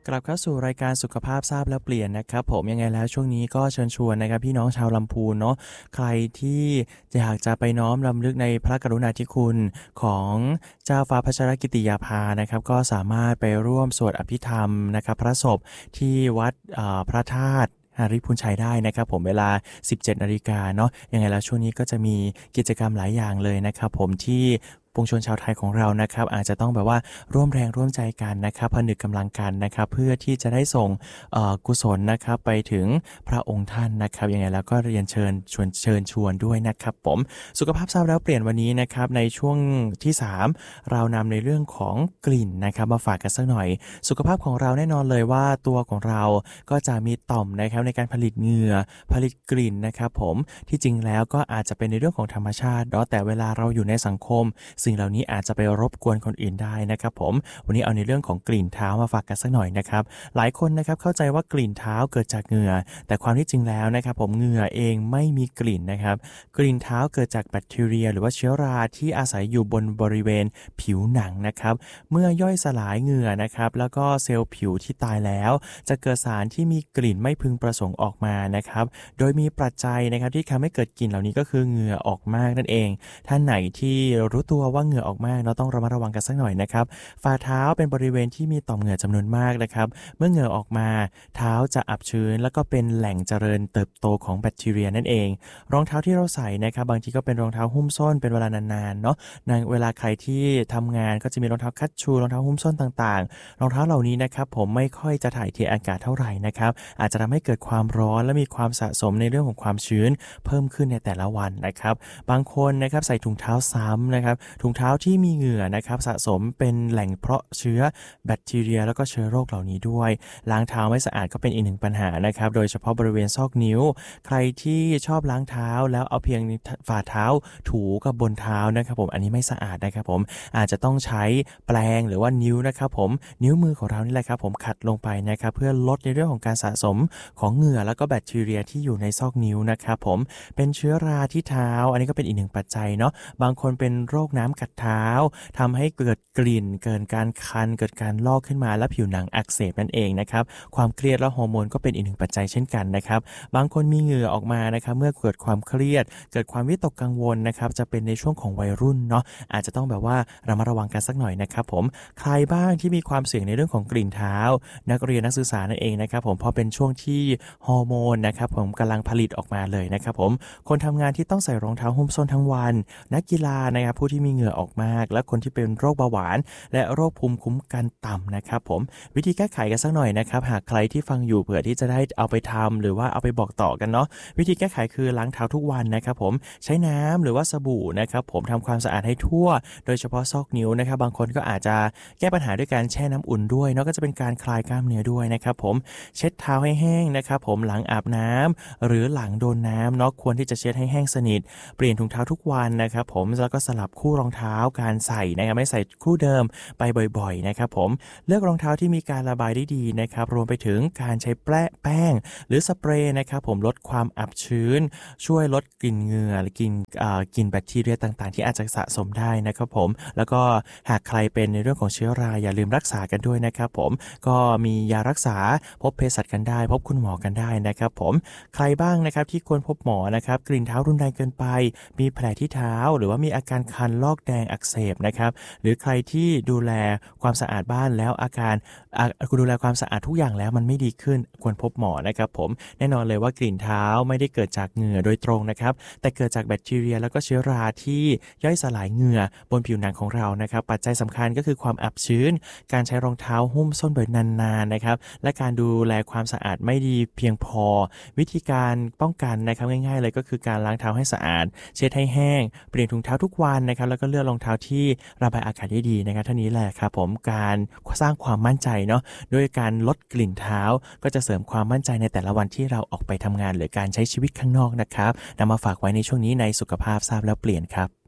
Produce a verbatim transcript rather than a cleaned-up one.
กลับเข้าสู่รายการสุขภาพทราบแล้วเปลี่ยนนะครับผมยังไงแล้วช่วงนี้ก็เชิญชวนนะครับพี่น้องชาวลำพูนเนาะใครที่อยากจะไปน้อมรำลึกในพระกรุณาธิคุณของเจ้าฟ้าพัชรกิติยาภานะครับก็สามารถไปร่วมสวดอภิธรรมนะครับพระศพที่วัดพระธาตุหาริพุนชัยได้นะครับผมเวลา สิบเจ็ดนาฬิกา นเนาะยังไงแล้วช่วงนี้ก็จะมีกิจกรรมหลายอย่างเลยนะครับผมที่ปวงชนชาวไทยของเรานะครับอาจจะต้องแบบว่าร่วมแรงร่วมใจกันนะครับผนึกกำลังกันนะครับเพื่อที่จะได้ส่งกุศลนะครับไปถึงพระองค์ท่านนะครับยังไงแล้วก็เรียนเชิญชวนเชิญชวนด้วยนะครับผมสุขภาพทราบแล้วเปลี่ยนวันนี้นะครับในช่วงที่สามเรานำในเรื่องของกลิ่นนะครับมาฝากกันสักหน่อยสุขภาพของเราแน่นอนเลยว่าตัวของเราก็จะมีต่อมนะครับในการผลิตเหงื่อผลิตกลิ่นนะครับผมที่จริงแล้วก็อาจจะเป็นในเรื่องของธรรมชาติเนาะแต่เวลาเราอยู่ในสังคมสิ่งเหล่านี้อาจจะไปรบกวนคนอื่นได้นะครับผมวันนี้เอาในเรื่องของกลิ่นเท้ามาฝากกันสักหน่อยนะครับหลายคนนะครับเข้าใจว่ากลิ่นเท้าเกิดจากเหงื่อแต่ความที่จริงแล้วนะครับผมเหงื่อเองไม่มีกลิ่นนะครับกลิ่นเท้าเกิดจากแบคทีเรียหรือว่าเชื้อราที่อาศัยอยู่บนบริเวณผิวหนังนะครับเมื่อย่อยสลายเหงื่อนะครับแล้วก็เซลล์ผิวที่ตายแล้วจะเกิดสารที่มีกลิ่นไม่พึงประสงค์ออกมานะครับโดยมีปัจจัยนะครับที่ทำให้เกิดกลิ่นเหล่านี้ก็คือเหงื่อออกมากนั่นเองท่านไหนที่รู้ตัวว่าเหงื่อออกมากเราต้องระมัดระวังกันสักหน่อยนะครับฝ่าเท้าเป็นบริเวณที่มีต่อมเหงื่อจำนวนมากนะครับเมื่อเหงื่อออกมาเท้าจะอับชื้นแล้วก็เป็นแหล่งเจริญเติบโตของแบคทีเรียนั่นเองรองเท้าที่เราใส่นะครับบางทีก็เป็นรองเท้าหุ้มส้นเป็นเวลานานๆเนาะในเวลาใครที่ทำงานก็จะมีรองเท้าคัชชูรองเท้าหุ้มส้นต่างๆรองเท้าเหล่านี้นะครับผมไม่ค่อยจะถ่ายเทอากาศเท่าไหร่นะครับอาจจะทำให้เกิดความร้อนและมีความสะสมในเรื่องของความชื้นเพิ่มขึ้นในแต่ละวันนะครับบางคนนะครับใส่ถุงเท้าซ้ำนะครับถุงเท้าที่มีเหงื่อนะครับสะสมเป็นแหล่งเพาะเชื้อแบคทีเรียแล้วก็เชื้อโรคเหล่านี้ด้วยล้างเท้าไม่สะอาดก็เป็นอีกหนึ่งปัญหานะครับโดยเฉพาะบริเวณซอกนิ้วใครที่ชอบล้างเท้าแล้วเอาเพียงฝ่าเท้าถูกับบนเท้านะครับผมอันนี้ไม่สะอาดนะครับผมอาจจะต้องใช้แปรงหรือว่านิ้วนะครับผมนิ้วมือของเรานี่แหละครับผมขัดลงไปนะครับเพื่อลดในเรื่องของการสะสมของเหงื่อแล้วก็แบคทีเรียที่อยู่ในซอกนิ้วนะครับผมเป็นเชื้อราที่เท้าอันนี้ก็เป็นอีกหนึ่งปัจจัยเนาะบางคนเป็นโรคน้ำกัดเท้าทำให้เกิดกลิ่นเกิดการคันเกิดการลอกขึ้นมาและผิวหนังอักเสบนั่นเองนะครับความเครียดและฮอร์โมนก็เป็นอีกหนึ่งปัจจัยเช่นกันนะครับบางคนมีเหงื่อออกมานะครับเมื่อเกิดความเครียดเกิดความวิตกกังวลนะครับจะเป็นในช่วงของวัยรุ่นเนาะอาจจะต้องแบบว่าระมัดระวังกันสักหน่อยนะครับผมใครบ้างที่มีความเสี่ยงในเรื่องของกลิ่นเท้านักเรียนนักศึกษานั่นเองนะครับผมพอเป็นช่วงที่ฮอร์โมนนะครับผมกำลังผลิตออกมาเลยนะครับผมคนทำงานที่ต้องใส่รองเท้าหุ้มส้นทั้งวันนักกีฬานะครับผู้ที่มีเหงื่อออกมากและคนที่เป็นโรคเบาหวานและโรคภูมิคุ้มกันต่ำนะครับผมวิธีแก้ไขกันสักหน่อยนะครับหากใครที่ฟังอยู่เผื่อที่จะได้เอาไปทำหรือว่าเอาไปบอกต่อกันเนาะวิธีแก้ไขคือล้างเท้าทุกวันนะครับผมใช้น้ำหรือว่าสบู่นะครับผมทำความสะอาดให้ทั่วโดยเฉพาะซอกนิ้วนะครับบางคนก็อาจจะแก้ปัญหาด้วยการแช่น้ำอุ่นด้วยเนาะก็จะเป็นการคลายกล้ามเนื้อด้วยนะครับผมเช็ดเท้าให้แห้งนะครับผมหลังอาบน้ำหรือหลังโดนน้ำเนาะควรที่จะเช็ดให้แห้งสนิทเปลี่ยนถุงเท้าทุกวันนะครับผมแล้วก็สลับคู่รองเท้าการใส่นะครับไม่ใส่คู่เดิมไปบ่อยๆนะครับผมเลือกรองเท้าที่มีการระบายได้ดีนะครับรวมไปถึงการใช้แป้งแป้งหรือสเปรย์นะครับผมลดความอับชื้นช่วยลดกลิ่นเหงื่อหรือกลิ่นกลิ่นแบคทีเรียต่างๆที่อาจจะสะสมได้นะครับผมแล้วก็หากใครเป็นในเรื่องของเชื้อราอย่าลืมรักษากันด้วยนะครับผมก็มียารักษาพบเภสัชกันได้พบคุณหมอกันได้นะครับผมใครบ้างนะครับที่ควรพบหมอนะครับกลิ่นเท้ารุนแรงเกินไปมีแผลที่เท้าหรือว่ามีอาการคันลอกแดงอักเสบนะครับหรือใครที่ดูแลความสะอาดบ้านแล้วอาการดูแลความสะอาดทุกอย่างแล้วมันไม่ดีขึ้นควรพบหมอนะครับผมแน่นอนเลยว่ากลิ่นเท้าไม่ได้เกิดจากเหงื่อโดยตรงนะครับแต่เกิดจากแบคทีเรียแล้วก็เชื้อราที่ย่อยสลายเหงื่อบนผิวหนังของเรานะครับปัจจัยสำคัญก็คือความอับชื้นการใช้รองเท้าหุ้มส้นบ่อยนานๆนะครับและการดูแลความสะอาดไม่ดีเพียงพอวิธีการป้องกันนะครับง่ายๆเลยก็คือการล้างเท้าให้สะอาดเช็ดให้แห้งเปลี่ยนถุงเท้าทุกวันนะครับแล้วก็เลือกรองเท้าที่ระบายอากาศได้ดีนะครับเท่านี้แหละครับผมการสร้างความมั่นใจเนาะโดยการลดกลิ่นเท้าก็จะเสริมความมั่นใจในแต่ละวันที่เราออกไปทำงานหรือการใช้ชีวิตข้างนอกนะครับนำมาฝากไว้ในช่วงนี้ในสุขภาพทราบแล้วเปลี่ยนครับ